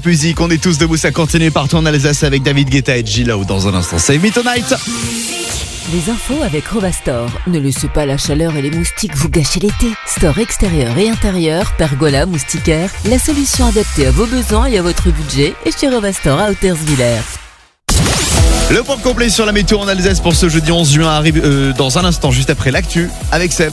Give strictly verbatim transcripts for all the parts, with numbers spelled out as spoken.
Music. On est tous debout, ça continue partout en Alsace avec David Guetta et G-Lo dans un instant. Save Me Tonight. Les infos avec Rovastor. Ne laissez pas la chaleur et les moustiques vous gâcher l'été. Store extérieur et intérieur, pergola, moustiquaire, la solution adaptée à vos besoins et à votre budget est chez Rovastor à Hauterswiller. Le point complet sur la météo en Alsace pour ce jeudi onze juin arrive euh, dans un instant, juste après l'actu avec Seb.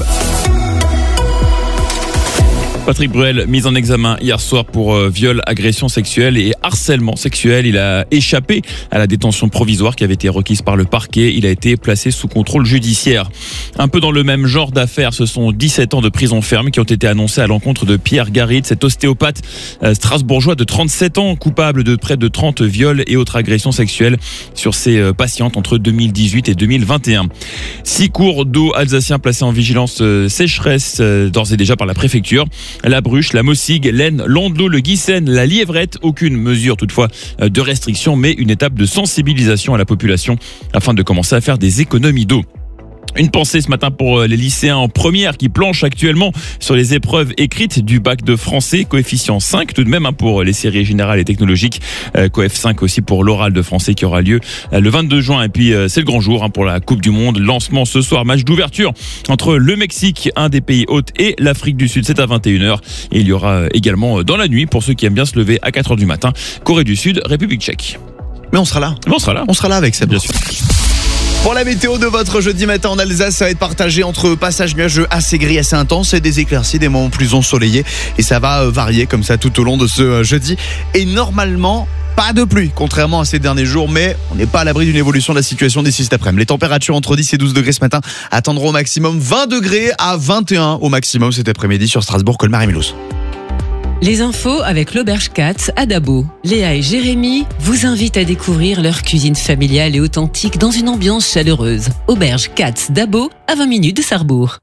Patrick Bruel, mis en examen hier soir pour euh, viol, agression sexuelle et harcèlement sexuel. Il a échappé à la détention provisoire qui avait été requise par le parquet. Il a été placé sous contrôle judiciaire. Un peu dans le même genre d'affaires, ce sont dix-sept ans de prison ferme qui ont été annoncés à l'encontre de Pierre Garride, cet ostéopathe euh, strasbourgeois de trente-sept ans, coupable de près de trente viols et autres agressions sexuelles sur ses euh, patientes entre deux mille dix-huit et deux mille vingt et un. Six cours d'eau alsaciens placés en vigilance euh, sécheresse euh, d'ores et déjà par la préfecture. La Bruche, la Mossig, l'Aisne, l'Andelot, le Guissen, la Lièvrette. Aucune mesure toutefois de restriction, mais une étape de sensibilisation à la population afin de commencer à faire des économies d'eau. Une pensée ce matin pour les lycéens en première qui planchent actuellement sur les épreuves écrites du bac de français, coefficient cinq tout de même pour les séries générales et technologiques, coef cinq aussi pour l'oral de français qui aura lieu le vingt-deux juin. Et puis c'est le grand jour pour la Coupe du Monde, lancement ce soir, match d'ouverture entre le Mexique, un des pays hôtes, et l'Afrique du Sud, c'est à vingt et une heures. Et il y aura également dans la nuit, pour ceux qui aiment bien se lever à quatre heures du matin, Corée du Sud, République tchèque. Mais on sera là. Mais on sera là. On sera là avec Seb. Bien sûr. Pour la météo de votre jeudi matin en Alsace, ça va être partagé entre passages nuageux assez gris, assez intenses et des éclaircies, des moments plus ensoleillés. Et ça va varier comme ça tout au long de ce jeudi. Et normalement, pas de pluie, contrairement à ces derniers jours, mais on n'est pas à l'abri d'une évolution de la situation d'ici cet après-midi. Les températures entre dix et douze degrés ce matin attendront au maximum vingt degrés à vingt et un au maximum cet après-midi sur Strasbourg, Colmar et Mulhouse. Les infos avec l'Auberge Katz à Dabo. Léa et Jérémy vous invitent à découvrir leur cuisine familiale et authentique dans une ambiance chaleureuse. Auberge Katz Dabo, à vingt minutes de Sarrebourg.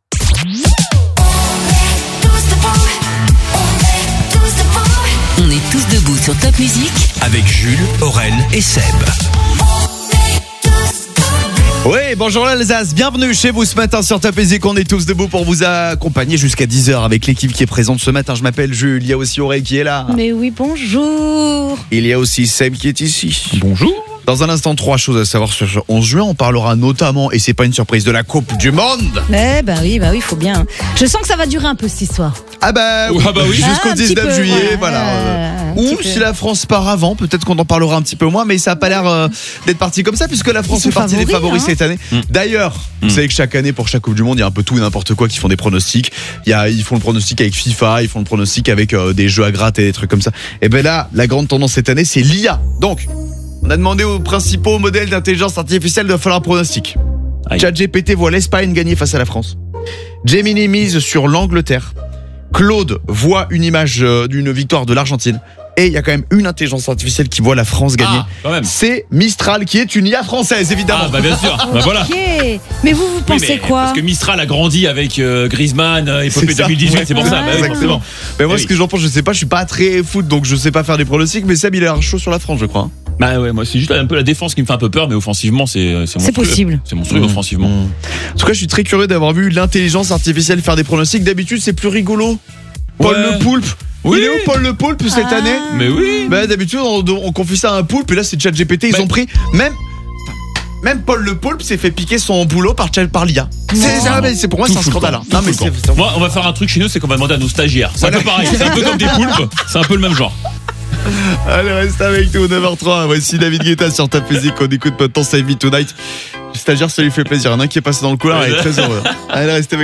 On est tous debout sur Top Music avec Jules, Aurel et Seb. Oui, bonjour l'Alsace, bienvenue chez vous ce matin sur Top Music. On est tous debout pour vous accompagner jusqu'à dix heures avec l'équipe qui est présente ce matin. Je m'appelle Jules, il y a aussi Aurel qui est là. Mais oui, bonjour. Il y a aussi Seb qui est ici. Bonjour. Dans un instant, trois choses à savoir sur ce onze juin. On parlera notamment, et c'est pas une surprise, de la Coupe du Monde. Eh ben oui, bah oui, faut bien. Je sens que ça va durer un peu cette histoire. Ah bah, ah bah oui, jusqu'au ah, dix-neuf peu, juillet, ouais, voilà. euh, Ou si la France part avant, peut-être qu'on en parlera un petit peu moins, mais ça a pas l'air euh, d'être parti comme ça, puisque la France fait partie favoris, des favoris hein. cette année. Mm. D'ailleurs, mm. vous savez que chaque année, pour chaque Coupe du Monde, il y a un peu tout et n'importe quoi qui font des pronostics. Il y a, ils font le pronostic avec FIFA, ils font le pronostic avec euh, des jeux à gratter et des trucs comme ça. Et ben là, la grande tendance cette année, c'est l'I A. Donc, on a demandé aux principaux modèles d'intelligence artificielle de faire un pronostic. ChatGPT voit l'Espagne gagner face à la France. Gemini mise sur l'Angleterre. Claude voit une image d'une victoire de l'Argentine. Et il y a quand même une intelligence artificielle qui voit la France gagner. Ah, quand même. C'est Mistral, qui est une I A française, évidemment. Ah bah bien sûr, bah voilà. Ok. Mais vous, vous pensez Oui, mais quoi? Parce que Mistral a grandi avec euh, Griezmann, euh, épopée deux mille dix-huit, ouais. c'est pour ça. Bah, oui, Exactement. forcément. Mais moi, Eh ce oui. que j'en pense, je sais pas, je suis pas très foot, donc je sais pas faire des pronostics, mais Seb, il a l'air chaud sur la France, je crois. Bah ouais, moi c'est juste un peu la défense qui me fait un peu peur, mais offensivement c'est c'est monstrueux. possible. C'est monstrueux Mmh. offensivement. Mmh. En tout cas, je suis très curieux d'avoir vu l'intelligence artificielle faire des pronostics. D'habitude, c'est plus rigolo. Paul Ouais. le Poulpe. Oui. Il est où Paul le Poulpe cette Ah. année? Mais oui. Bah d'habitude on, on confie ça à un poulpe et là c'est ChatGPT, ils Mais- ont pris même même Paul le Poulpe s'est fait piquer son boulot par Chat par l'I A. C'est ça, mais c'est pour moi Tout c'est un fout le scandale. camp. hein. Non Tout mais fout le c'est camp. Moi, on va faire un truc chez nous, c'est qu'on va demander à nos stagiaires. C'est un peu pareil, c'est un peu comme des poulpes, c'est un peu le même genre. Allez, reste avec nous, neuf heures trois. Voici David Guetta sur Top Music. On écoute maintenant Save Me Tonight. Le stagiaire, ça lui fait plaisir. Il y en a un qui est passé dans le couloir et il est très heureux. Allez, restez avec